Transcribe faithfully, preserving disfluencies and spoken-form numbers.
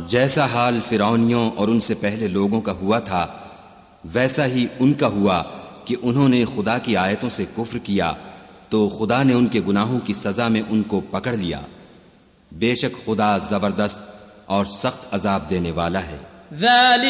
जैसा हाल फिरौनियों और उनसे पहले लोगों का हुआ था वैसा ही उनका हुआ कि उन्होंने खुदा की आयतों से कुफ्र किया तो खुदा ने उनके गुनाहों की सजा में उनको पकड़ लिया। बेशक खुदा जबरदस्त और सख्त अजाब देने वाला है।